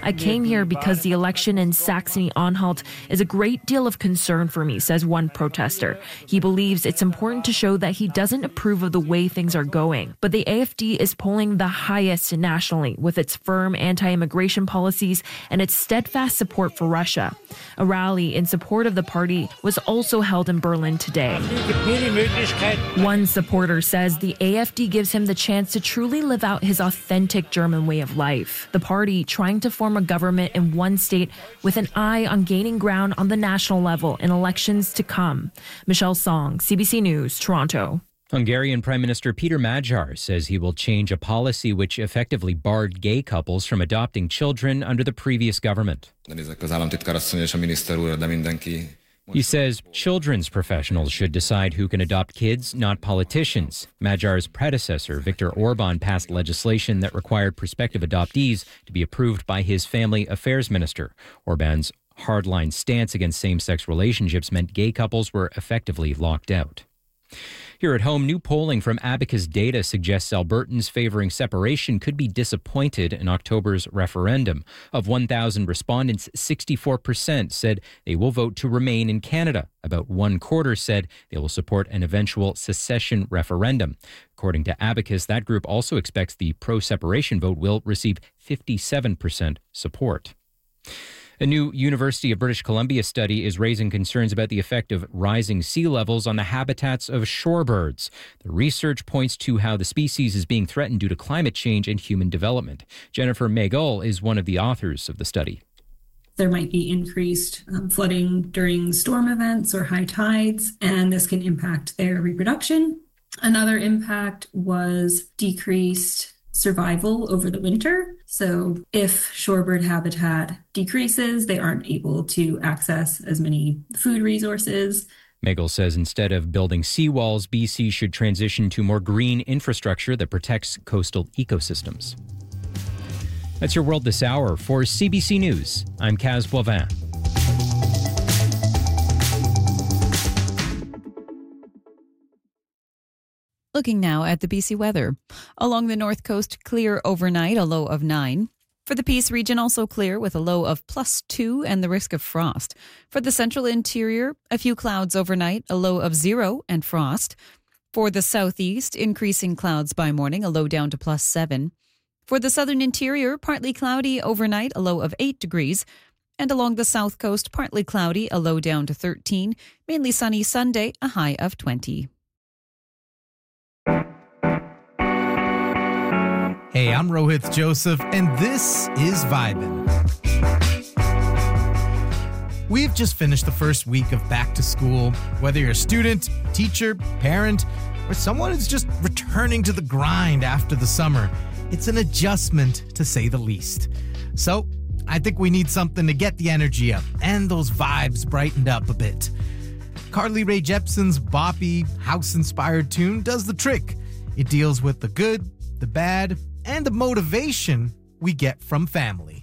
I came here because the election in Saxony-Anhalt is a great deal of concern for me, says one protester. He believes it's important to show that he doesn't approve of the way things are going. But the AfD is polling the highest nationally with its firm anti-immigration policies and its steadfast support for Russia. A rally in support of the party was also held in Berlin today. One supporter says the AfD gives him the chance to truly live out his authentic German way of life. The party trying to form a government in one state with an eye on gaining ground on the national level in elections to come. Michelle Song, CBC News, Toronto. Hungarian Prime Minister Peter Magyar says he will change a policy which effectively barred gay couples from adopting children under the previous government. He says children's professionals should decide who can adopt kids, not politicians. Magyar's predecessor, Viktor Orban, passed legislation that required prospective adoptees to be approved by his family affairs minister. Orban's hardline stance against same-sex relationships meant gay couples were effectively locked out. Here at home, new polling from Abacus Data suggests Albertans favoring separation could be disappointed in October's referendum. Of 1,000 respondents, 64% said they will vote to remain in Canada. About one quarter said they will support an eventual secession referendum. According to Abacus, that group also expects the pro-separation vote will receive 57% support. A new University of British Columbia study is raising concerns about the effect of rising sea levels on the habitats of shorebirds. The research points to how the species is being threatened due to climate change and human development. Jennifer Megal is one of the authors of the study. There might be increased flooding during storm events or high tides, and this can impact their reproduction. Another impact was decreased survival over the winter. So if shorebird habitat decreases, they aren't able to access as many food resources. Megal says instead of building seawalls, BC should transition to more green infrastructure that protects coastal ecosystems. That's your World This Hour. For CBC News, I'm Kaz Boivin. Looking now at the BC weather. Along the north coast, clear overnight, a low of 9. For the Peace region, also clear with a low of +2 and the risk of frost. For the central interior, a few clouds overnight, a low of 0 and frost. For the southeast, increasing clouds by morning, a low down to +7. For the southern interior, partly cloudy overnight, a low of 8 degrees. And along the south coast, partly cloudy, a low down to 13. Mainly sunny Sunday, a high of 20. Hey, I'm Rohit Joseph, and this is Vibin'. We've just finished the first week of back to school. Whether you're a student, teacher, parent, or someone who's just returning to the grind after the summer, it's an adjustment to say the least. So, I think we need something to get the energy up and those vibes brightened up a bit. Carly Rae Jepsen's boppy, house-inspired tune does the trick. It deals with the good, the bad, and the motivation we get from family.